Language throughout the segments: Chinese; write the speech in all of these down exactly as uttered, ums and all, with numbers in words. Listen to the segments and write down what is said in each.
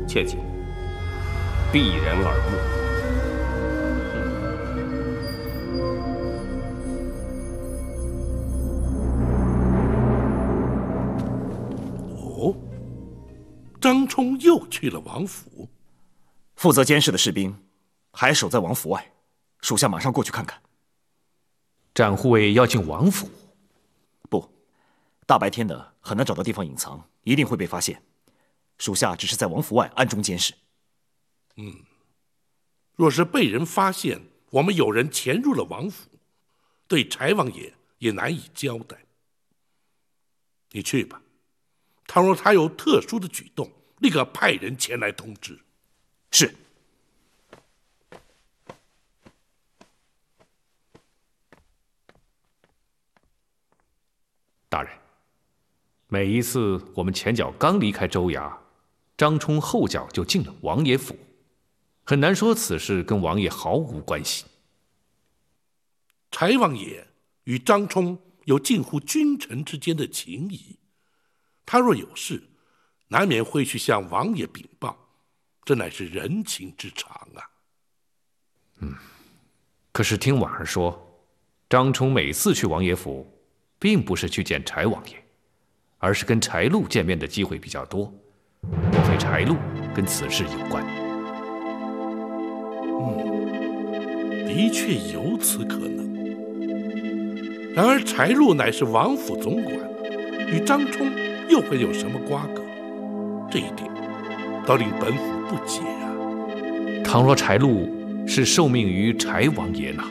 切记，避人耳目。 张冲又去了王府， 负责监视的士兵还守在王府外，属下马上过去看看。 展护卫要进王府？ 不，大白天的很难找到地方隐藏，一定会被发现。属下只是在王府外暗中监视。 嗯，若是被人发现我们有人潜入了王府，对柴王爷也难以交代。你去吧，倘若他有特殊的举动，立刻派人前来通知。 是。 大人，每一次我们前脚刚离开州衙，张冲后脚就进了王爷府，很难说此事跟王爷毫无关系。 柴王爷与张冲有近乎君臣之间的情谊，他若有事，难免会去向王爷禀报，这乃是人情之常啊。 嗯，可是听婉儿说，张冲每次去王爷府，并不是去见柴王爷，而是跟柴禄见面的机会比较多。莫非柴禄跟此事有关？ 嗯，的确有此可能。然而柴禄乃是王府总管，与张冲又会有什么瓜葛？这一点倒令本府不解啊。 倘若柴禄是受命于柴王爷呢？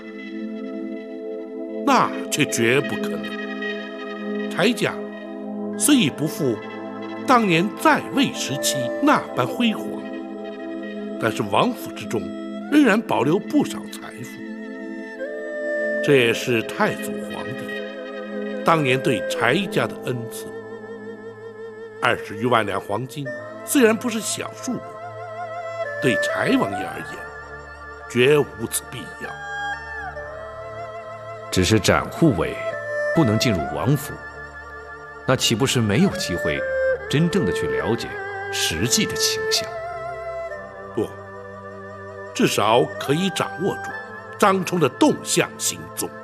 那却绝不可能。柴家虽已不复当年在位时期那般辉煌，但是王府之中仍然保留不少财富。这也是太祖皇帝当年对柴家的恩赐。二十余万两黄金虽然不是小数目，对柴王爷而言绝无此必要。 只是展护卫不能进入王府，那岂不是没有机会真正的去了解实际的倾向？ 不，至少可以掌握住张冲的动向行踪。